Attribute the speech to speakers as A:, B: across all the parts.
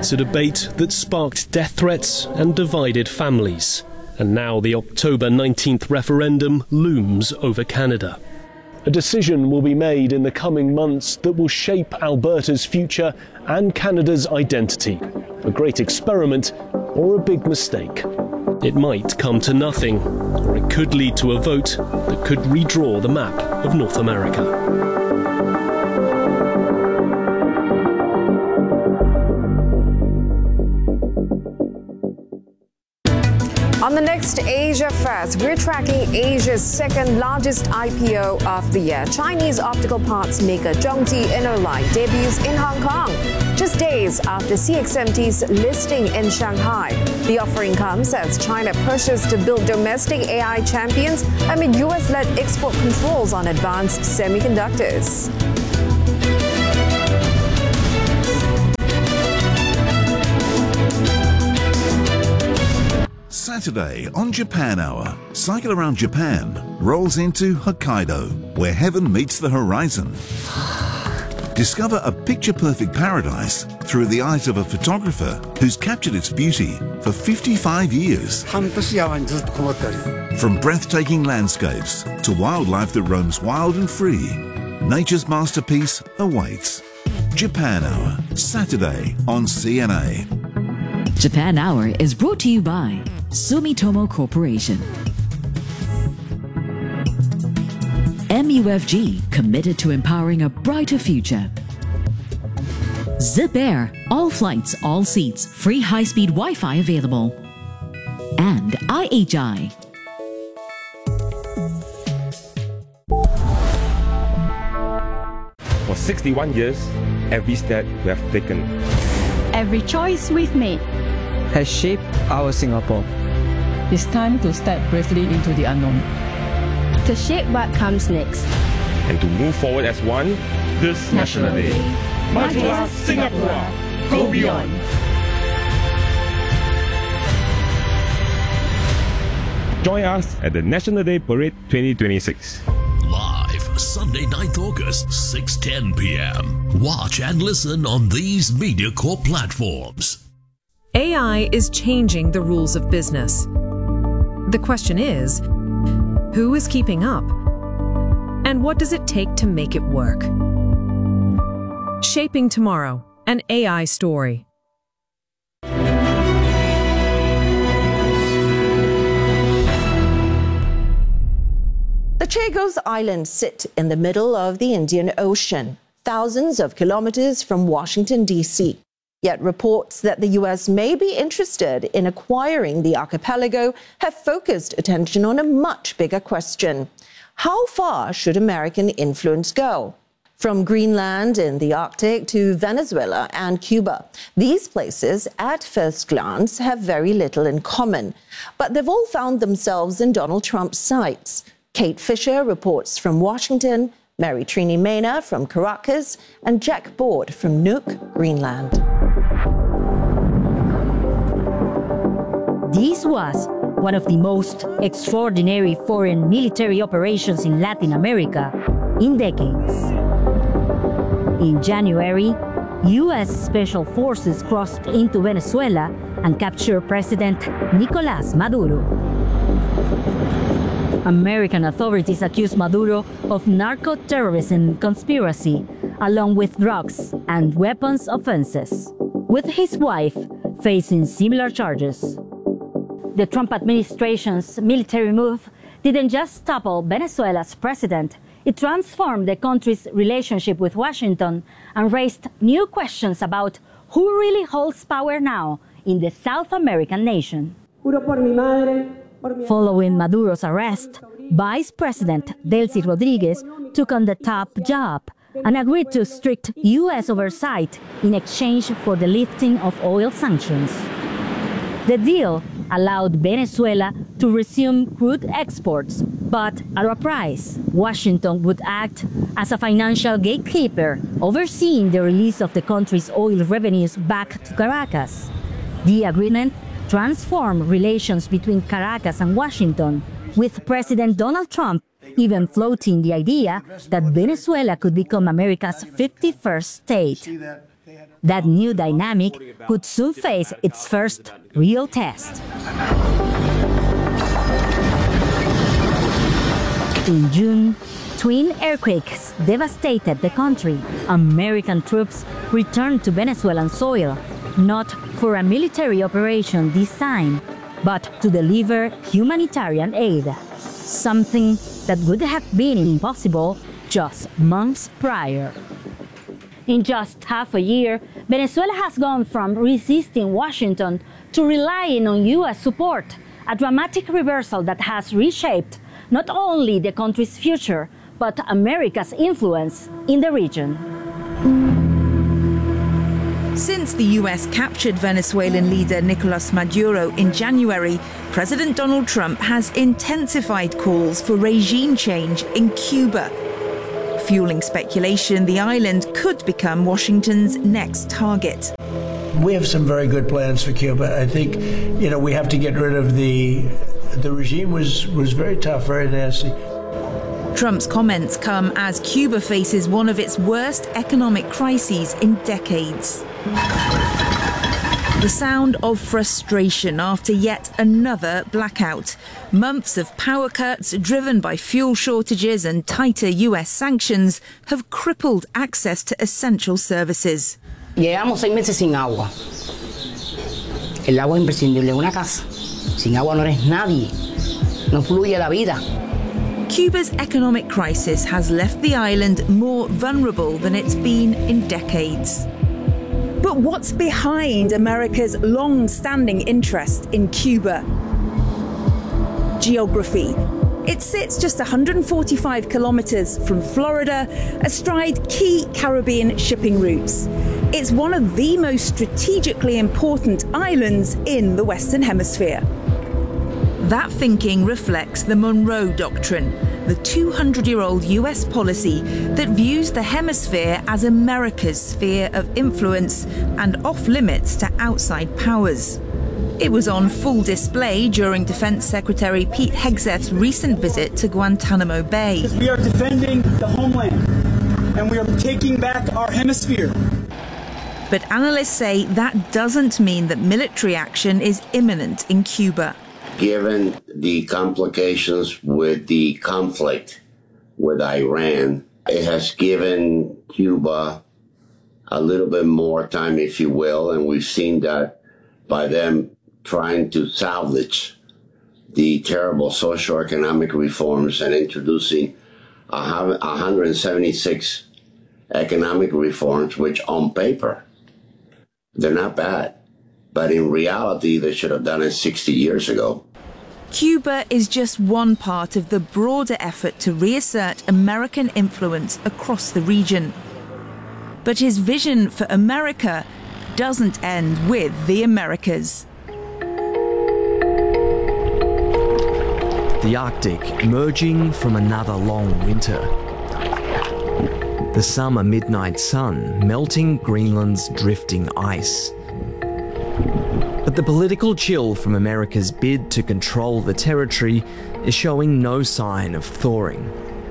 A: It's a debate that sparked death threats and divided families. And now the October 19th referendum looms over Canada. A decision will be made in the coming months that will shape Alberta's future and Canada's identity. A great experiment or a big mistake. It might come to nothing, or it could lead to a vote that could redraw the map of North America.
B: On the next Asia Fest, we're tracking Asia's second largest IPO of the year. Chinese optical parts maker Zhongji Innoline debuts in Hong Kong, just days after CXMT's listing in Shanghai. The offering comes as China pushes to build domestic AI champions amid US-led export controls on advanced semiconductors.
C: Saturday on Japan Hour, Cycle Around Japan rolls into Hokkaido, where heaven meets the horizon. Discover a picture-perfect paradise through the eyes of a photographer who's captured its beauty for 55 years. From breathtaking landscapes to wildlife that roams wild and free, nature's masterpiece awaits. Japan Hour, Saturday on CNA.
D: Japan Hour is brought to you by Sumitomo Corporation. MUFG, committed to empowering a brighter future. Zip Air, all flights, all seats, free high-speed Wi-Fi available. And IHI.
E: For 61 years, every step we have taken,
F: every choice we've made,
G: has shaped our Singapore.
H: It's time to step bravely into the unknown.
F: To shape what comes next.
E: And to move forward as one, this National Day. Majulah Singapura, go beyond. Join us at the National Day Parade 2026.
I: Live, Sunday, 9th August, 6:10 p.m. Watch and listen on these MediaCorp platforms.
J: AI is changing the rules of business. The question is, who is keeping up? And what does it take to make it work? Shaping Tomorrow, an AI story.
K: The Chagos Islands sit in the middle of the Indian Ocean, thousands of kilometers from Washington, D.C. Yet reports that the U.S. may be interested in acquiring the archipelago have focused attention on a much bigger question. How far should American influence go? From Greenland in the Arctic to Venezuela and Cuba, these places, at first glance, have very little in common. But they've all found themselves in Donald Trump's sights. Kate Fisher reports from Washington, Mary Trini Mena from Caracas, and Jack Board from Nuuk, Greenland.
L: This was one of the most extraordinary foreign military operations in Latin America in decades. In January, U.S. Special Forces crossed into Venezuela and captured President Nicolás Maduro. American authorities accused Maduro of narco-terrorism conspiracy, along with drugs and weapons offenses, with his wife facing similar charges. The Trump administration's military move didn't just topple Venezuela's president, it transformed the country's relationship with Washington and raised new questions about who really holds power now in the South American nation. Following Maduro's arrest, Vice President Delcy Rodriguez took on the top job and agreed to strict U.S. oversight in exchange for the lifting of oil sanctions. The deal allowed Venezuela to resume crude exports, but at a price. Washington would act as a financial gatekeeper, overseeing the release of the country's oil revenues back to Caracas. The agreement transformed relations between Caracas and Washington, with President Donald Trump even floating the idea that Venezuela could become America's 51st state. That new dynamic could soon face its first real test. In June, twin earthquakes devastated the country. American troops returned to Venezuelan soil, not for a military operation this time, but to deliver humanitarian aid, something that would have been impossible just months prior. In just half a year, Venezuela has gone from resisting Washington to relying on U.S. support, a dramatic reversal that has reshaped not only the country's future, but America's influence in the region.
M: Since the US captured Venezuelan leader Nicolas Maduro in January, President Donald Trump has intensified calls for regime change in Cuba, fueling speculation the island could become Washington's next target.
N: We have some very good plans for Cuba. I think, we have to get rid of the regime was very tough, very nasty.
M: Trump's comments come as Cuba faces one of its worst economic crises in decades. The sound of frustration after yet another blackout. Months of power cuts driven by fuel shortages and tighter US sanctions have crippled access to essential services.
O: Llevamos 6 meses sin agua. El agua es imprescindible en una casa. Sin agua no eres nadie. No fluye la vida.
M: Cuba's economic crisis has left the island more vulnerable than it's been in decades. But what's behind America's long-standing interest in Cuba? Geography. It sits just 145 kilometers from Florida, astride key Caribbean shipping routes. It's one of the most strategically important islands in the Western Hemisphere. That thinking reflects the Monroe Doctrine, the 200-year-old US policy that views the hemisphere as America's sphere of influence and off-limits to outside powers. It was on full display during Defense Secretary Pete Hegseth's recent visit to Guantanamo Bay.
P: We are defending the homeland, and we are taking back our hemisphere.
M: But analysts say that doesn't mean that military action is imminent in Cuba.
Q: Given the complications with the conflict with Iran, it has given Cuba a little bit more time, if you will, and we've seen that by them trying to salvage the terrible socioeconomic reforms and introducing 176 economic reforms, which on paper, they're not bad. But in reality, they should have done it 60 years ago.
M: Cuba is just one part of the broader effort to reassert American influence across the region. But his vision for America doesn't end with the Americas.
R: The Arctic emerging from another long winter. The summer midnight sun melting Greenland's drifting ice. But the political chill from America's bid to control the territory is showing no sign of thawing.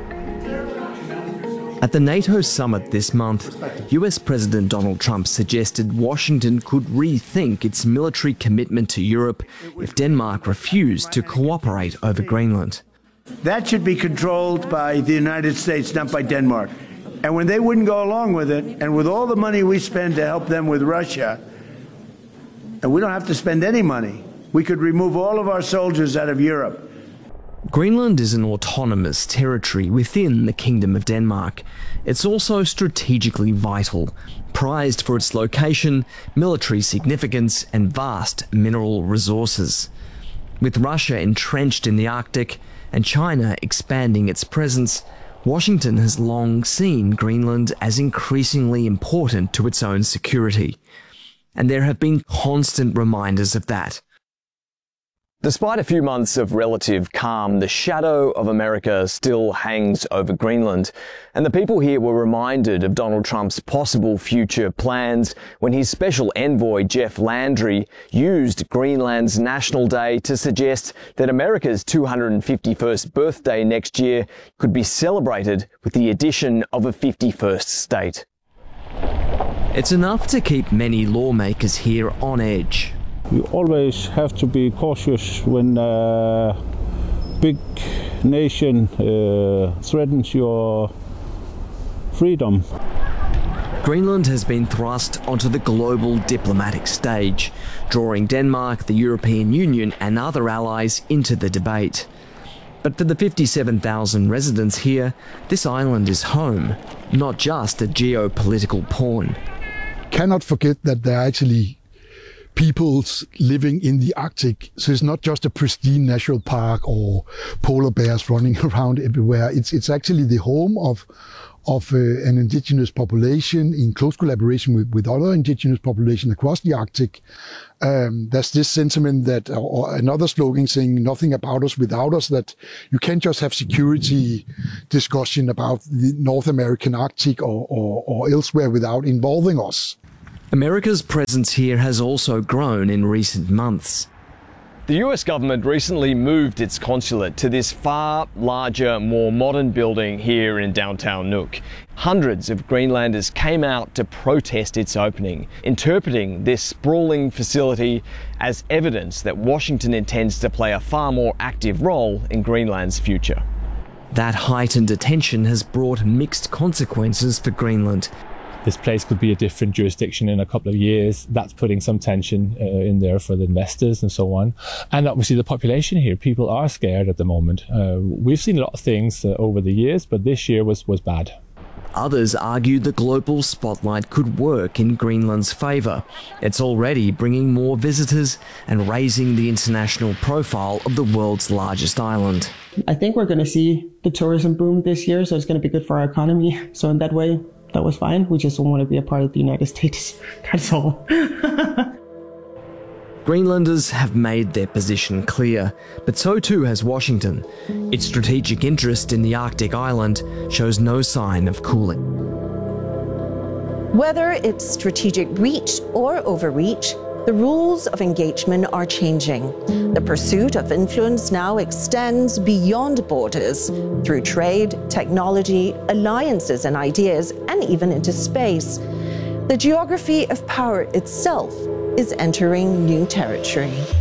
R: At the NATO summit this month, US President Donald Trump suggested Washington could rethink its military commitment to Europe if Denmark refused to cooperate over Greenland.
N: That should be controlled by the United States, not by Denmark. And when they wouldn't go along with it, and with all the money we spend to help them with Russia, and we don't have to spend any money, we could remove all of our soldiers out of Europe.
R: Greenland is an autonomous territory within the Kingdom of Denmark. It's also strategically vital, prized for its location, military significance, and vast mineral resources. With Russia entrenched in the Arctic and China expanding its presence, Washington has long seen Greenland as increasingly important to its own security. And there have been constant reminders of that. Despite a few months of relative calm, the shadow of America still hangs over Greenland. And the people here were reminded of Donald Trump's possible future plans when his special envoy, Jeff Landry, used Greenland's National Day to suggest that America's 251st birthday next year could be celebrated with the addition of a 51st state. It's enough to keep many lawmakers here on edge.
S: You always have to be cautious when a big nation threatens your freedom.
R: Greenland has been thrust onto the global diplomatic stage, drawing Denmark, the European Union and other allies into the debate. But for the 57,000 residents here, this island is home, not just a geopolitical pawn.
T: Cannot forget that there are actually peoples living in the Arctic. So it's not just a pristine national park or polar bears running around everywhere. It's actually the home of an indigenous population in close collaboration with other indigenous populations across the Arctic. There's this sentiment that, or another slogan saying nothing about us without us, that you can't just have security discussion about the North American Arctic or elsewhere without involving us.
R: America's presence here has also grown in recent months.
U: The US government recently moved its consulate to this far larger, more modern building here in downtown Nuuk. Hundreds of Greenlanders came out to protest its opening, interpreting this sprawling facility as evidence that Washington intends to play a far more active role in Greenland's future.
R: That heightened attention has brought mixed consequences for Greenland.
V: This place could be a different jurisdiction in a couple of years. That's putting some tension in there for the investors and so on. And obviously the population here, people are scared at the moment. We've seen a lot of things over the years, but this year was bad.
R: Others argue the global spotlight could work in Greenland's favour. It's already bringing more visitors and raising the international profile of the world's largest island.
W: I think we're going to see the tourism boom this year, so it's going to be good for our economy. So in that way, that was fine. We just don't want to be a part of the United States. That's all.
R: Greenlanders have made their position clear, but so too has Washington. Its strategic interest in the Arctic island shows no sign of cooling.
K: Whether it's strategic reach or overreach, the rules of engagement are changing. The pursuit of influence now extends beyond borders, through trade, technology, alliances and ideas, and even into space. The geography of power itself is entering new territory.